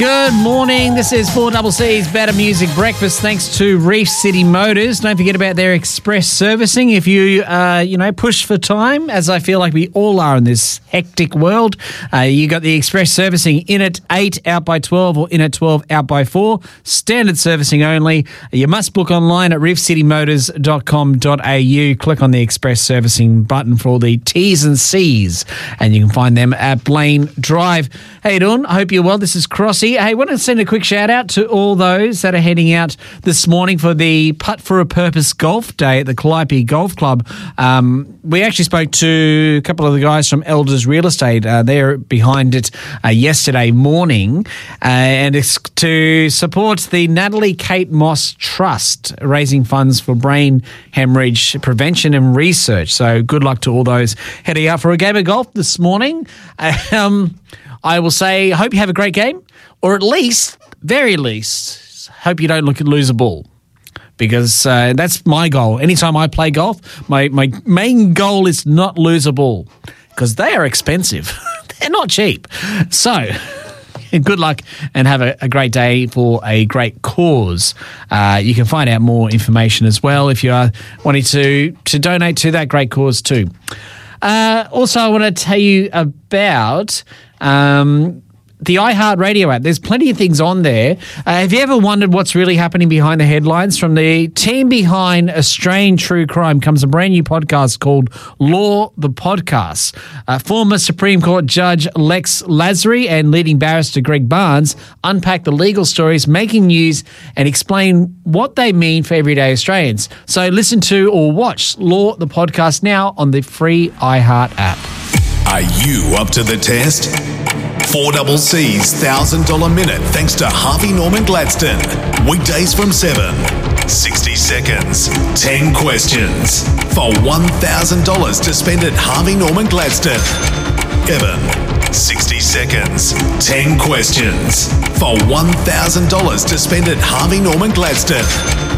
Good morning. This is 4CC's Better Music Breakfast thanks to Reef City Motors. Don't forget about their express servicing. If you, push for time, as I feel like we all are in this hectic world, you got the express servicing in at 8, out by 12, or in at 12, out by 4. Standard servicing only. You must book online at reefcitymotors.com.au. Click on the express servicing button for all the T's and C's, and you can find them at Blaine Drive. How you doing? I hope you're well. This is Crossy. Hey, I want to send a quick shout out to all those that are heading out this morning for the Putt for a Purpose Golf Day at the Calliope Golf Club. We actually spoke to a couple of the guys from Elders Real Estate. They're behind it yesterday morning, and it's to support the Natalie Kate Moss Trust, raising funds for brain hemorrhage prevention and research. So good luck to all those heading out for a game of golf this morning. I will say, hope you have a great game, or at least, very least, hope you don't lose a ball, because that's my goal. Anytime I play golf, my main goal is not lose a ball, because they are expensive. They're not cheap. So good luck and have a great day for a great cause. You can find out more information as well if you are wanting to donate to that great cause too. Also, I want to tell you about the iHeartRadio app. There's plenty of things on there. Have you ever wondered what's really happening behind the headlines? From the team behind Australian True Crime comes a brand new podcast called Law the Podcast. Former Supreme Court Judge Lex Lasry and leading barrister Greg Barnes unpack the legal stories making news and explain what they mean for everyday Australians. So listen to or watch Law the Podcast now on the free iHeart app. Are you up to the test? 4CC's $1,000 minute thanks to Harvey Norman Gladstone. Weekdays from 7. 60 seconds, 10 questions for $1,000 to spend at Harvey Norman Gladstone. Evan, 60 seconds, 10 questions for $1,000 to spend at Harvey Norman Gladstone.